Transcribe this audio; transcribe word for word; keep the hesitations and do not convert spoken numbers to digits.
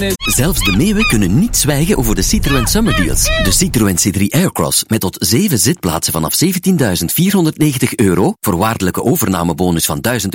Zelfs de meeuwen kunnen niet zwijgen over de Citroën Summer Deals. De Citroën C drie Aircross met tot zeven zitplaatsen vanaf zeventienduizend vierhonderdnegentig euro, voorwaardelijke overnamebonus van duizend